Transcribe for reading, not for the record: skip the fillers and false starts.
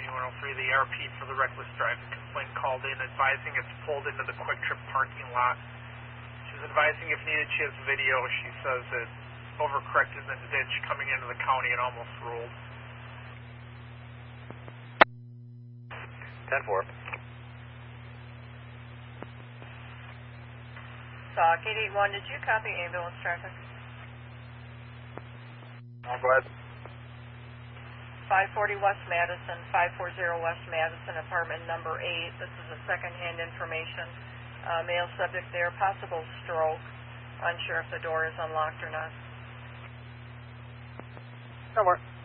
7103, the ARP for the reckless driving complaint called in, advising it's pulled into the Quick Trip parking lot. She's advising if needed, she has video. She says it overcorrected in the ditch coming into the county and almost rolled. 10-4. Stock 881, did you copy ambulance traffic? Oh, go ahead. 540 West Madison, 540 West Madison, apartment number 8. This is a second-hand information. Male subject there, possible stroke. Unsure if the door is unlocked or not. No more.